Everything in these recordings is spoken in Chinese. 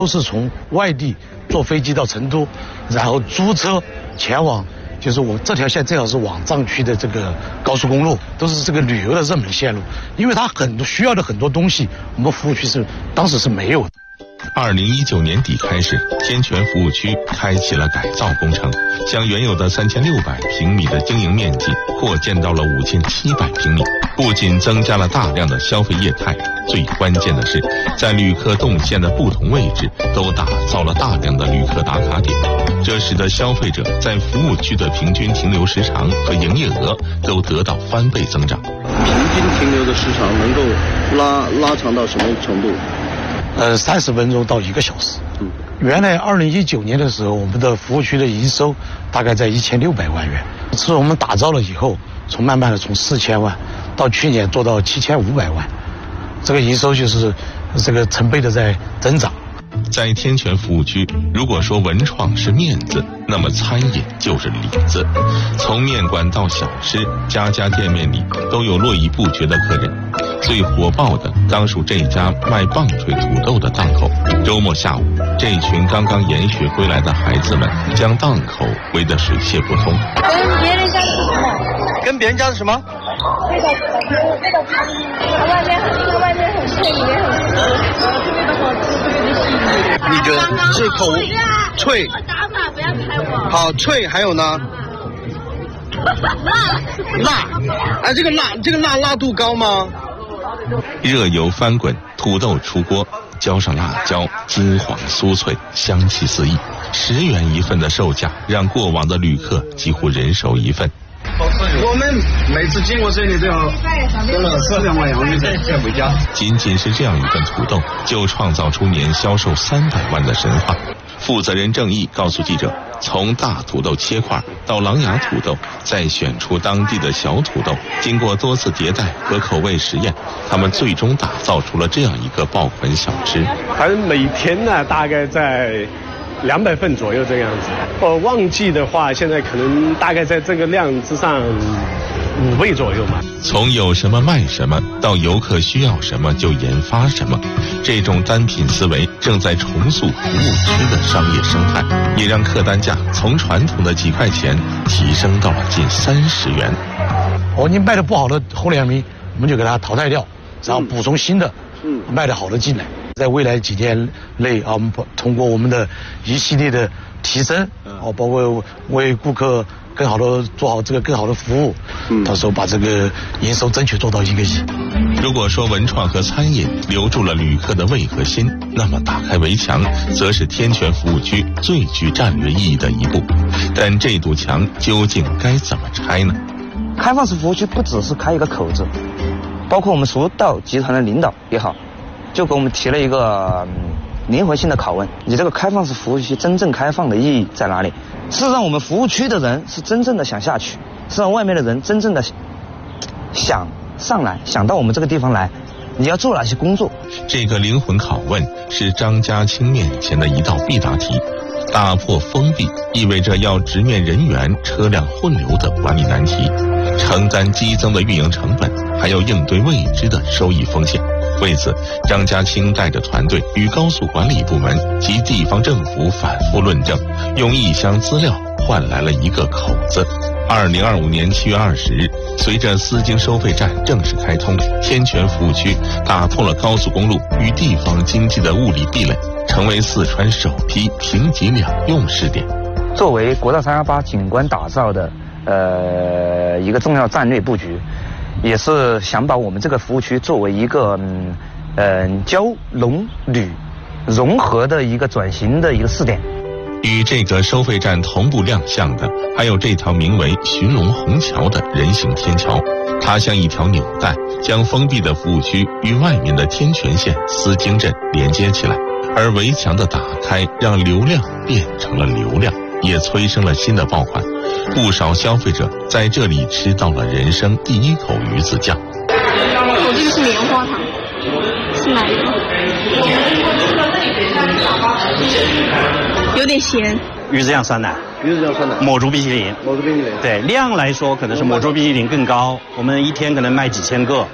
都是从外地坐飞机到成都，然后租车前往，就是我这条线正好是网藏区的这个高速公路，都是这个旅游的热门线路，因为它很多需要的很多东西，我们服务区当时是没有的。 2019年底开始，天泉服务区开启了改造工程，将原有的3600平米的经营面积扩建到了5700平米，不仅增加了大量的消费业态，最关键的是，在旅客动线的不同位置都打造了大量的旅客打卡点，这使得消费者在服务区的平均停留时长和营业额都得到翻倍增长。 平均停留的时长能够拉长到什么程度 ？30分钟到1个小时。原来2019年的时候，我们的服务区的营收大概在1600万元，是我们打造了以后，慢慢的从4000万到去年做到7500万，这个营收就是这个成倍的在增长。 在天泉服务区，如果说文创是面子，那么餐饮就是里子。从面馆到小吃，家家店面里都有络绎不绝的客人。最火爆的当属这家卖棒槌土豆的档口。周末下午，这群刚刚研学归来的孩子们将档口围得水泄不通。 跟别人家是什么？ 跟别人家是什么？ 味道外面很脆，里面很酥，特别的好吃，特别的细腻。 你觉得是口脆？ 打码不要拍我。 好脆，还有呢？辣，哎，这个辣度高吗？ 热油翻滚，土豆出锅，浇上辣椒，金黄酥脆，香气四溢。10元一份的售价，让过往的旅客几乎人手一份。 我们每次经过这里都要用了4两碗洋芋再回家。 仅仅是这样一份土豆，就创造出年销售300万的神话。负责人郑毅告诉记者，从大土豆切块到狼牙土豆，再选出当地的小土豆，经过多次迭代和口味实验，他们最终打造出了这样一个爆款小吃。 反正每天呢，大概在200份左右这个样子。旺季的话，现在可能大概在这个量之上5倍左右嘛。 从有什么卖什么到游客需要什么就研发什么，这种单品思维正在重塑服务区的商业生态，也让客单价从传统的几块钱提升到了近30元。 你卖的不好的后两名，我们就给它淘汰掉，然后补充新的，卖的好的进来。在未来几年内我们通过我们的一系列的提升，包括为顾客更好的做好这个更好的服务，到时候把这个营收争取做到1个亿。 如果说文创和餐饮留住了旅客的胃和心，那么打开围墙则是天泉服务区最具战略意义的一步。但这堵墙究竟该怎么拆呢？ 开放式服务区不只是开一个口子，包括我们蜀道集团的领导也好，就给我们提了一个灵活性的拷问：你这个开放式服务区真正开放的意义在哪里？是让我们服务区的人是真正的想下去，是让外面的人真正的想上来，想到我们这个地方来，你要做哪些工作？ 这个灵魂拷问是张家清面前的一道必答题。打破封闭意味着要直面人员、车辆混流的管理难题，承担激增的运营成本，还要应对未知的收益风险。为此，张家清带着团队与高速管理部门及地方政府反复论证，用1箱资料换来了一个口子。2025年7月20日，随着丝经收费站正式开通，天泉服务区打破了高速公路与地方经济的物理壁垒，成为四川首批平级两用试点。 作为国道318景观打造的一个重要战略布局，也是想把我们这个服务区作为一个交农旅融合的一个转型的一个试点。 与这个收费站同步亮相的，还有这条名为寻龙虹桥的人行天桥。它像一条纽带，将封闭的服务区与外面的天泉县丝经镇连接起来。而围墙的打开，让流量变成了流量，也催生了新的爆款。不少消费者在这里吃到了人生第一口鱼子酱。 我这个是棉花糖，是奶油，有点咸。 鱼子酱酸奶，抹珠冰淇淋，对量来说可能是抹珠冰淇淋更高，我们一天可能卖几千个，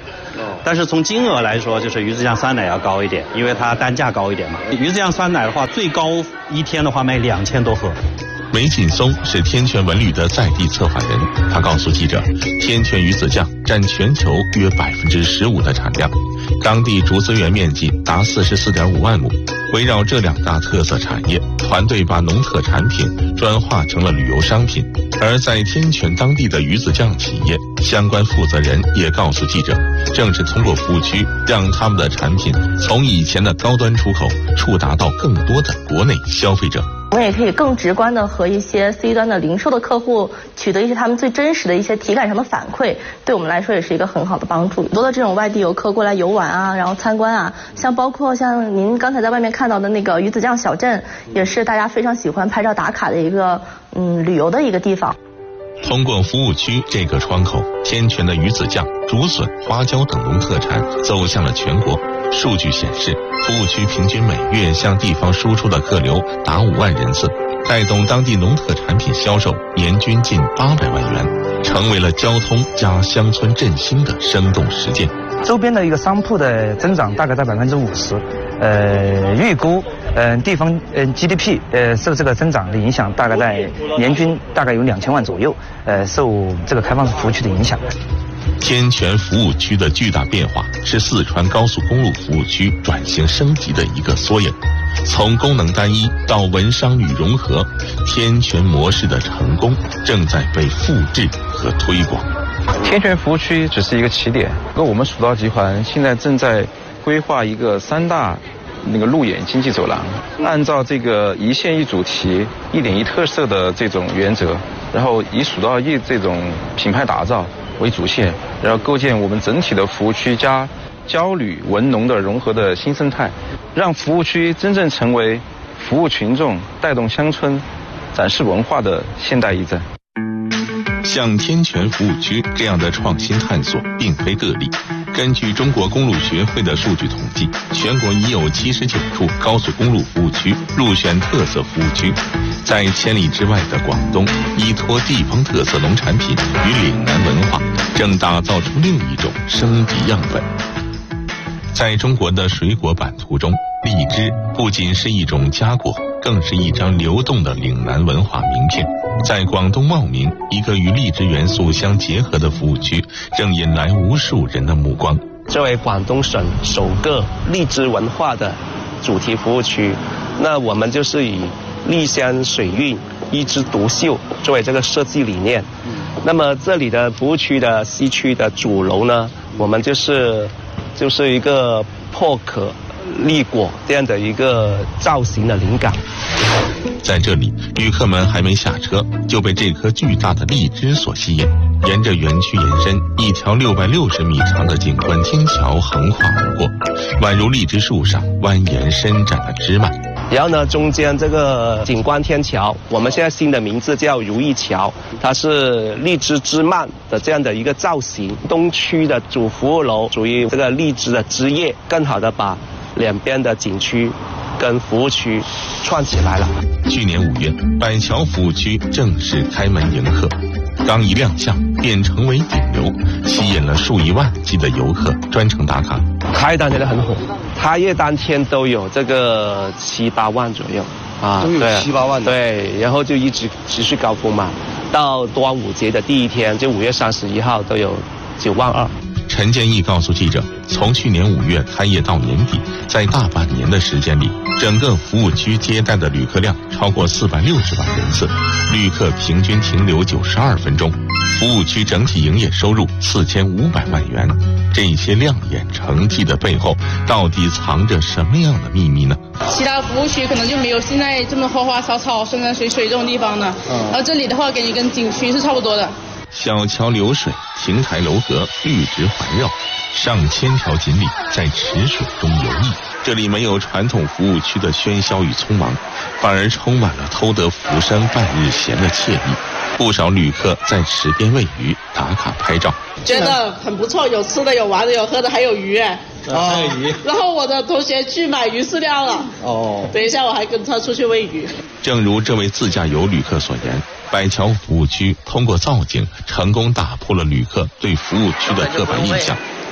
但是从金额来说，就是鱼子酱酸奶要高一点，因为它单价高一点嘛。鱼子酱酸奶的话，最高一天的话卖2000多盒。 梅锦松是天泉文旅的在地策划人，他告诉记者，天泉鱼子酱占全球约15%的产量，当地竹资源面积达44.5万亩。围绕这2大特色产业，团队把农特产品转化成了旅游商品。而在天泉当地的鱼子酱企业相关负责人也告诉记者，正是通过服务区，让他们的产品从以前的高端出口触达到更多的国内消费者。 我们也可以更直观的和一些 C 端的零售的客户取得一些他们最真实的一些体感上的反馈，对我们来说也是一个很好的帮助。很多的这种外地游客过来游玩啊，然后参观啊，包括像您刚才在外面看到的那个鱼子酱小镇，也是大家非常喜欢拍照打卡的一个旅游的一个地方。 通过服务区这个窗口，天泉的鱼子酱、竹笋、花椒等农特产走向了全国。数据显示，服务区平均每月向地方输出的客流达5万人次，带动当地农特产品销售年均近800万元，成为了交通加乡村振兴的生动实践。 周边的一个商铺的增长大概在50%，预估地方GDP 受这个增长的影响，大概在年均大概有2000万左右，受这个开放式服务区的影响。 天泉服务区的巨大变化是四川高速公路服务区转型升级的一个缩影。从功能单一到文商旅融合，天泉模式的成功正在被复制和推广。 天泉服务区只是一个起点，我们蜀道集团现在正在规划一个3大路演经济走廊，按照这个一线一主题、1点1特色的这种原则，然后以蜀道一这种品牌打造为主线，然后构建我们整体的服务区加郊旅文农的融合的新生态，让服务区真正成为服务群众、带动乡村、展示文化的现代驿站。 像天泉服务区这样的创新探索并非个例。根据中国公路学会的数据统计，全国已有79处高速公路服务区入选特色服务区。在千里之外的广东，依托地方特色农产品与岭南文化，正打造出另一种升级样本。在中国的水果版图中，荔枝不仅是一种佳果，更是一张流动的岭南文化名片。在广东茂名，一个与荔枝元素相结合的服务区，正引来无数人的目光。 作为广东省首个荔枝文化的主题服务区，那我们就是以荔香水韵、一枝独秀作为这个设计理念。那么这里的服务区的西区的主楼呢，我们就是一个破壳荔果这样的一个造型的灵感。 在这里，旅客们还没下车，就被这颗巨大的荔枝所吸引。沿着园区延伸，一条660米长的景观天桥横跨而过，宛如荔枝树上蜿蜒伸展的枝蔓。 然后呢，中间这个景观天桥，我们现在新的名字叫如意桥，它是荔枝枝蔓的这样的一个造型。东区的主服务楼属于这个荔枝的枝叶，更好的把两边的景区跟服务区串起来了。 去年5月，板桥服务区正式开门迎客，刚一亮相便成为顶流，吸引了数以万计的游客专程打卡。 开当天很火，开业当天都有这个7、8万左右啊， 都有7、8万的。 对，然后就一直持续高峰嘛，到端午节的第一天，就5月31号都有9万2。 陈建义告诉记者，从去年5月开业到年底，在大半年的时间里，整个服务区接待的旅客量超过460万人次，旅客平均停留92分钟，服务区整体营业收入4500万元。这些亮眼成绩的背后，到底藏着什么样的秘密呢？ 其他服务区可能就没有现在这么花花草草、山山水水这种地方呢。然后这里的话，给你跟景区是差不多的。 小桥流水，亭台楼阁，绿植环绕，上千条锦鲤在池水中游弋。这里没有传统服务区的喧嚣与匆忙，反而充满了偷得浮生半日闲的惬意。不少旅客在池边喂鱼打卡拍照， 觉得很不错，有吃的，有玩的，有喝的，还有鱼哎。 还有鱼。 然后我的同学去买鱼饲料了。哦。等一下我还跟他出去喂鱼。 正如这位自驾游旅客所言，板桥服务区通过造景成功打破了旅客对服务区的刻板印象，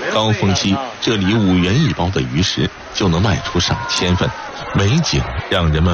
高峰期这里5元一包的鱼食就能卖出上千份，美景让人们